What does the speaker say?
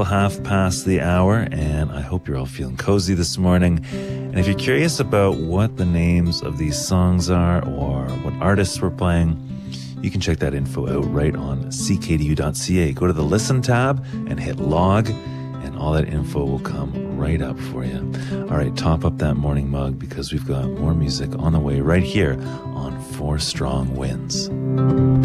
Half past the hour, and I hope you're all feeling cozy this morning. And if you're curious about what the names of these songs are or what artists we're playing, you can check that info out right on ckdu.ca. Go to the Listen tab and hit log, and all that info will come right up for you. All right, top up that morning mug because we've got more music on the way right here on Four Strong Winds.